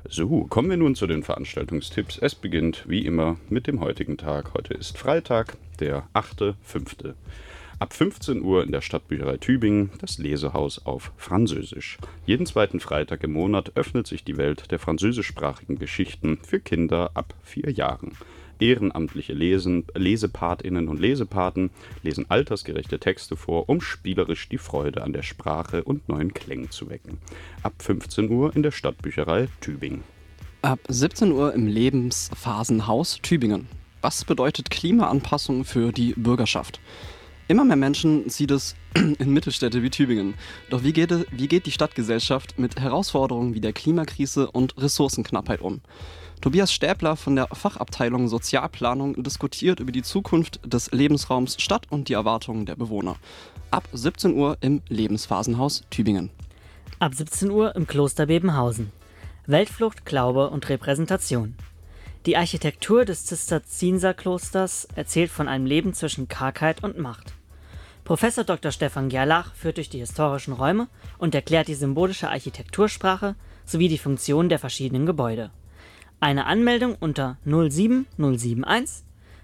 So, kommen wir nun zu den Veranstaltungstipps. Es beginnt wie immer mit dem heutigen Tag. Heute ist Freitag, der 8.5. Ab 15 Uhr in der Stadtbücherei Tübingen das Lesehaus auf Französisch. Jeden zweiten Freitag im Monat öffnet sich die Welt der französischsprachigen Geschichten für Kinder ab 4 Jahren. Ehrenamtliche Lesepatinnen und Lesepaten lesen altersgerechte Texte vor, um spielerisch die Freude an der Sprache und neuen Klängen zu wecken. Ab 15 Uhr in der Stadtbücherei Tübingen. Ab 17 Uhr im Lebensphasenhaus Tübingen. Was bedeutet Klimaanpassung für die Bürgerschaft? Immer mehr Menschen zieht es in Mittelstädte wie Tübingen. Doch wie geht die Stadtgesellschaft mit Herausforderungen wie der Klimakrise und Ressourcenknappheit um? Tobias Stäbler von der Fachabteilung Sozialplanung diskutiert über die Zukunft des Lebensraums Stadt und die Erwartungen der Bewohner. Ab 17 Uhr im Lebensphasenhaus Tübingen. Ab 17 Uhr im Kloster Bebenhausen. Weltflucht, Glaube und Repräsentation. Die Architektur des Zisterzienserklosters erzählt von einem Leben zwischen Kargheit und Macht. Professor Dr. Stefan Gerlach führt durch die historischen Räume und erklärt die symbolische Architektursprache sowie die Funktion der verschiedenen Gebäude. Eine Anmeldung unter 07071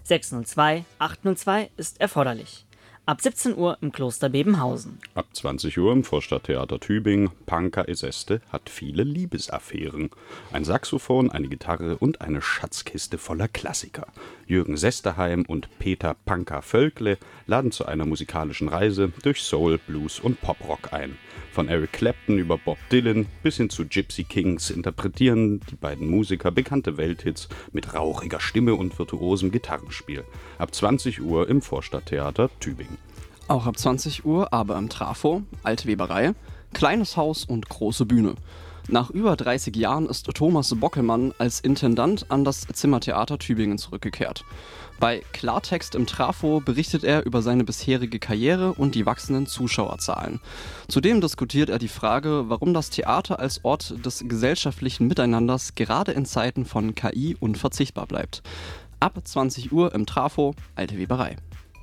602 802 ist erforderlich. Ab 17 Uhr im Kloster Bebenhausen. Ab 20 Uhr im Vorstadttheater Tübingen. Panka Eseste hat viele Liebesaffären. Ein Saxophon, eine Gitarre und eine Schatzkiste voller Klassiker. Jürgen Sesterheim und Peter Panka Völkle laden zu einer musikalischen Reise durch Soul, Blues und Poprock ein. Von Eric Clapton über Bob Dylan bis hin zu Gypsy Kings interpretieren die beiden Musiker bekannte Welthits mit rauchiger Stimme und virtuosem Gitarrenspiel. Ab 20 Uhr im Vorstadttheater Tübingen. Auch ab 20 Uhr aber im Trafo, Alte Weberei, kleines Haus und große Bühne. Nach über 30 Jahren ist Thomas Bockelmann als Intendant an das Zimmertheater Tübingen zurückgekehrt. Bei Klartext im Trafo berichtet er über seine bisherige Karriere und die wachsenden Zuschauerzahlen. Zudem diskutiert er die Frage, warum das Theater als Ort des gesellschaftlichen Miteinanders gerade in Zeiten von KI unverzichtbar bleibt. Ab 20 Uhr im Trafo, Alte Weberei.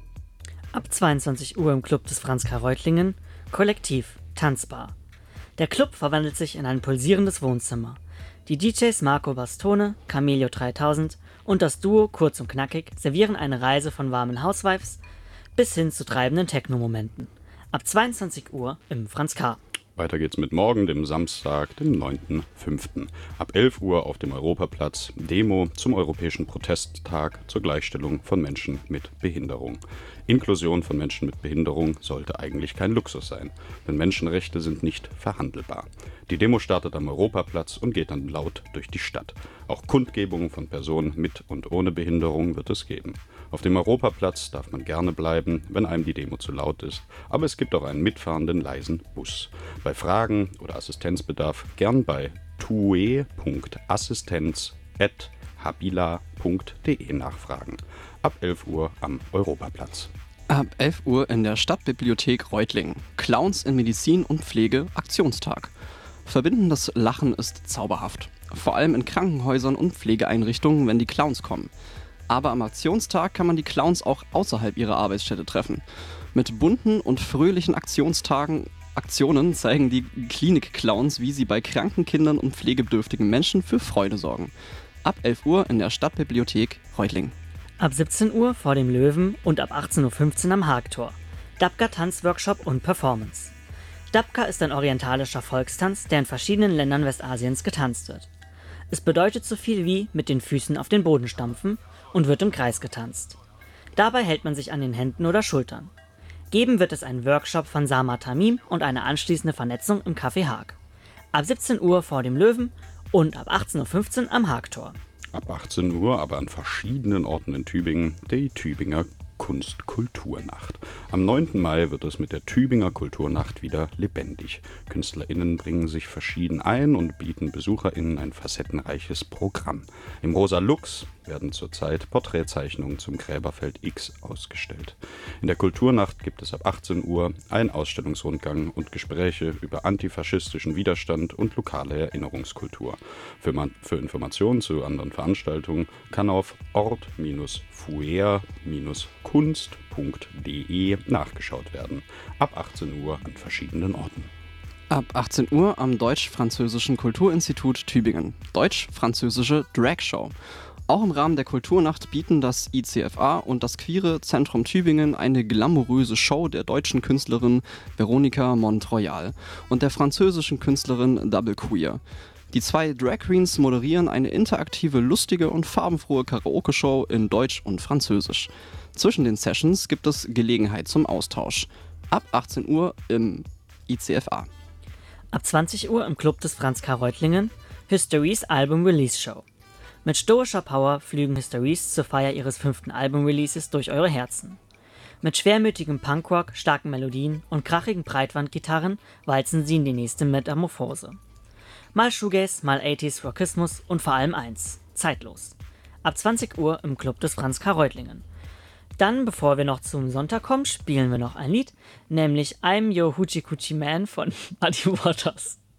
Ab 22 Uhr im Club des Franz K. Reutlingen, Kollektiv, Tanzbar. Der Club verwandelt sich in ein pulsierendes Wohnzimmer. Die DJs Marco Bastone, Camelio 3000 und das Duo Kurz und Knackig servieren eine Reise von warmen Housewives bis hin zu treibenden Techno-Momenten. Ab 22 Uhr im Franz K. Weiter geht's mit morgen, dem Samstag, dem 9.5. Ab 11 Uhr auf dem Europaplatz Demo zum Europäischen Protesttag zur Gleichstellung von Menschen mit Behinderung. Inklusion von Menschen mit Behinderung sollte eigentlich kein Luxus sein, denn Menschenrechte sind nicht verhandelbar. Die Demo startet am Europaplatz und geht dann laut durch die Stadt. Auch Kundgebungen von Personen mit und ohne Behinderung wird es geben. Auf dem Europaplatz darf man gerne bleiben, wenn einem die Demo zu laut ist, aber es gibt auch einen mitfahrenden leisen Bus. Bei Fragen oder Assistenzbedarf gern bei tue.assistenz@habila.de nachfragen. Ab 11 Uhr am Europaplatz. Ab 11 Uhr in der Stadtbibliothek Reutlingen. Clowns in Medizin und Pflege Aktionstag. Verbindendes Lachen ist zauberhaft. Vor allem in Krankenhäusern und Pflegeeinrichtungen, wenn die Clowns kommen. Aber am Aktionstag kann man die Clowns auch außerhalb ihrer Arbeitsstätte treffen. Mit bunten und fröhlichen Aktionen zeigen die Klinik-Clowns, wie sie bei kranken Kindern und pflegebedürftigen Menschen für Freude sorgen. Ab 11 Uhr in der Stadtbibliothek Reutlingen. Ab 17 Uhr vor dem Löwen und ab 18.15 Uhr am Haagtor. Dabka Tanzworkshop und Performance. Dabka ist ein orientalischer Volkstanz, der in verschiedenen Ländern Westasiens getanzt wird. Es bedeutet so viel wie mit den Füßen auf den Boden stampfen und wird im Kreis getanzt. Dabei hält man sich an den Händen oder Schultern. Geben wird es einen Workshop von Sama Tamim und eine anschließende Vernetzung im Café Haag. Ab 17 Uhr vor dem Löwen und ab 18.15 Uhr am Haagtor. Ab 18 Uhr, aber an verschiedenen Orten in Tübingen, die Tübinger Kunst-Kulturnacht. Am 9. Mai wird es mit der Tübinger Kulturnacht wieder lebendig. KünstlerInnen bringen sich verschieden ein und bieten BesucherInnen ein facettenreiches Programm. Im Rosa Lux werden zurzeit Porträtzeichnungen zum Gräberfeld X ausgestellt. In der Kulturnacht gibt es ab 18 Uhr einen Ausstellungsrundgang und Gespräche über antifaschistischen Widerstand und lokale Erinnerungskultur. Für Informationen zu anderen Veranstaltungen kann auf ort-fuer-kunst.de nachgeschaut werden. Ab 18 Uhr an verschiedenen Orten. Ab 18 Uhr am Deutsch-Französischen Kulturinstitut Tübingen. Deutsch-Französische Drag Show. Auch im Rahmen der Kulturnacht bieten das ICFA und das Queere Zentrum Tübingen eine glamouröse Show der deutschen Künstlerin Veronika Montroyal und der französischen Künstlerin Double Queer. Die zwei Drag Queens moderieren eine interaktive, lustige und farbenfrohe Karaoke-Show in Deutsch und Französisch. Zwischen den Sessions gibt es Gelegenheit zum Austausch. Ab 18 Uhr im ICFA. Ab 20 Uhr im Club des Franz K. Reutlingen Hysteries Album Release Show. Mit stoischer Power flügen Hysteries zur Feier ihres 5. Album-Releases durch eure Herzen. Mit schwermütigem Punkrock, starken Melodien und krachigen Breitwandgitarren walzen sie in die nächste Metamorphose. Mal Shoegaze, mal 80s Rockismus und vor allem eins: zeitlos. Ab 20 Uhr im Club des Franz K. Reutlingen. Dann, bevor wir noch zum Sonntag kommen, spielen wir noch ein Lied, nämlich I'm Your Hoochie Coochie Man von Muddy Waters.